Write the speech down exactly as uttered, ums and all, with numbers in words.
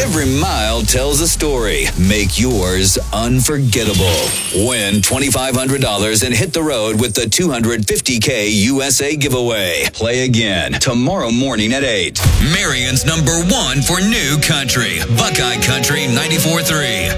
Every mile tells a story. Make yours unforgettable. Win twenty-five hundred dollars and hit the road with the two hundred fifty K U S A giveaway. Play again tomorrow morning at eight. Marion's number one for new country. Buckeye Country ninety-four point three.